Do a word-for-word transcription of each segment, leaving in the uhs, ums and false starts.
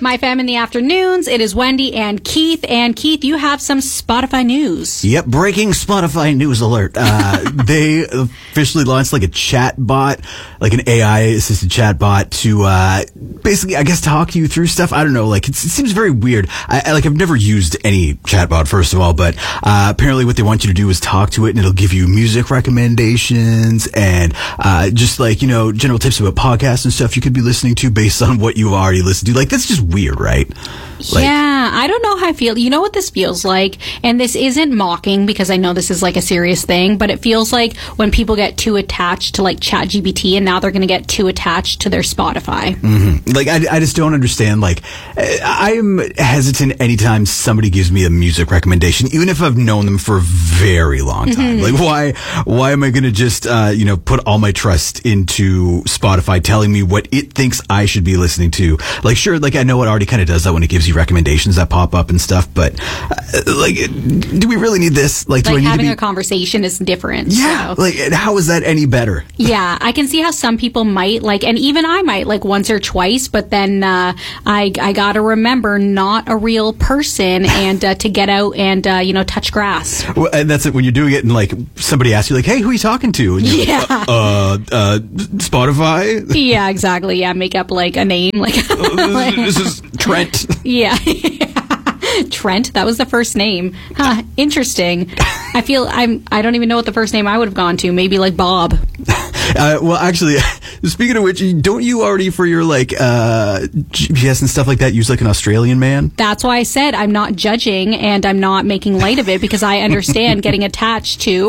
My Fam in the Afternoons. It is Wendy and Keith. And Keith, you have some Spotify news. Yep, breaking Spotify news alert. Uh, they officially launched like a chat bot, like an A I-assisted chat bot to uh, basically, I guess, talk you through stuff. I don't know, like, it's, it seems very weird. I, I like, I've never used any chat bot, first of all, but uh, apparently what they want you to do is talk to it, and it'll give you music recommendations and uh, just like, you know, general tips about podcasts and stuff you could be listening to based on what you've already listened to. Like, that's just weird, right? Like, yeah, I don't know how I feel. You know what this feels like? And this isn't mocking, because I know this is like a serious thing, but it feels like when people get too attached to like ChatGPT, and now they're going to get too attached to their Spotify. Mm-hmm. Like, I, I just don't understand. Like, I'm hesitant anytime somebody gives me a music recommendation, even if I've known them for a very long time. Mm-hmm. Like, why, why am I going to just, uh, you know, put all my trust into Spotify telling me what it thinks I should be listening to? Like, sure, like, I know it already kind of does that when it gives you recommendations that pop up and stuff, but uh, like, do we really need this? Like, do like I need having to be... a conversation is different. Yeah, so. like, how is that any better? Yeah, I can see how some people might like, and even I might like once or twice, but then uh, I I gotta remember, not a real person, and uh, to get out and uh, you know, touch grass. Well, and that's it when you're doing it, and like somebody asks you, like, "Hey, who are you talking to?" And you're yeah, like, uh, uh, uh, Spotify. Yeah, exactly. Yeah, make up like a name, like, like this is Trent. Yeah. Trent, that was the first name. Huh, interesting. I feel I'm I don't even know what the first name I would have gone to. Maybe like Bob. Uh, well, actually, speaking of which, don't you already, for your like uh, G P S and stuff like that, use like an Australian man? That's why I said I'm not judging and I'm not making light of it, because I understand getting attached to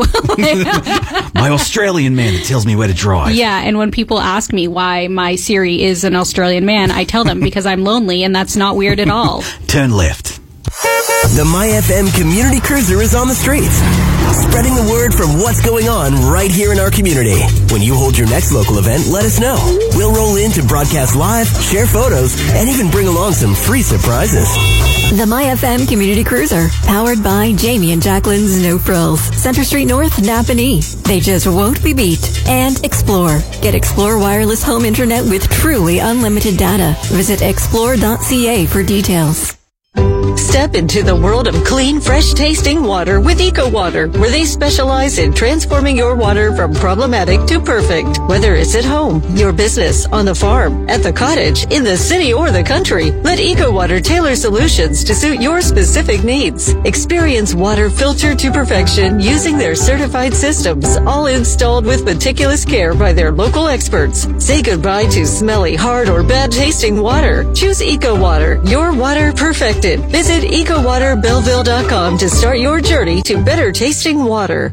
my Australian man that tells me where to drive. Yeah, and when people ask me why my Siri is an Australian man, I tell them because I'm lonely, and that's not weird at all. Turn left. The My F M Community Cruiser is on the streets, spreading the word from what's going on right here in our community. When you hold your next local event, let us know. We'll roll in to broadcast live, share photos, and even bring along some free surprises. The My F M Community Cruiser, powered by Jamie and Jacqueline's No Frills, Center Street North, Napanee. They just won't be beat. And Explore. Get Explore wireless home internet with truly unlimited data. Visit explore dot c a for details. Step into the world of clean, fresh-tasting water with EcoWater, where they specialize in transforming your water from problematic to perfect. Whether it's at home, your business, on the farm, at the cottage, in the city, or the country, let EcoWater tailor solutions to suit your specific needs. Experience water filtered to perfection using their certified systems, all installed with meticulous care by their local experts. Say goodbye to smelly, hard, or bad-tasting water. Choose EcoWater, your water perfected. Visit eco water belleville dot com to start your journey to better tasting water.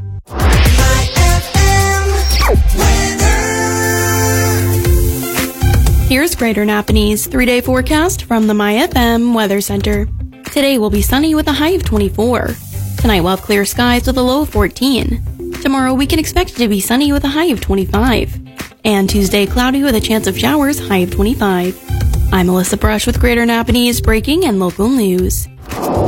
Here's Greater Napanee's three-day forecast from the My F M Weather Center. Today will be sunny with a high of twenty-four. Tonight we'll have clear skies with a low of fourteen. Tomorrow we can expect it to be sunny with a high of twenty-five. And Tuesday cloudy with a chance of showers, high of twenty-five. I'm Melissa Brush with Greater Napanee's breaking and local news.